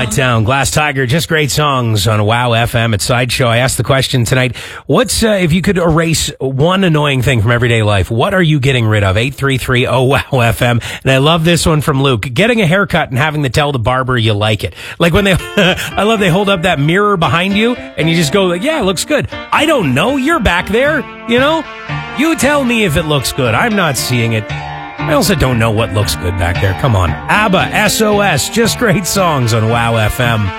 My Town, Glass Tiger, just great songs on Wow FM at Sideshow. I asked the question tonight, what's, if you could erase one annoying thing from everyday life, what are you getting rid of? 833-OWOW-FM. And I love this one from Luke. Getting a haircut and having to tell the barber you like it. Like when they, I love they hold up that mirror behind you and you just go like, yeah, it looks good. I don't know. You're back there, you know? You tell me if it looks good. I'm not seeing it. I also don't know what looks good back there. Come on. ABBA, SOS, just great songs on Wow FM.